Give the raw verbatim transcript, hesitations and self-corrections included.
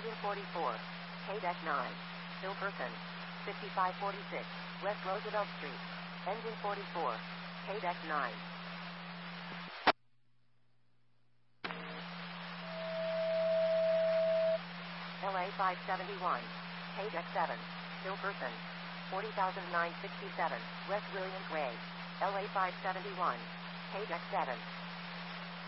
Engine forty-four. K nine. Still person. fifty-five forty-six. West Roosevelt Street. Engine forty-four. K nine. L A five seventy-one. K seven. Still person. forty thousand nine hundred sixty-seven. West Williams Way. L A five seventy-one. K seven.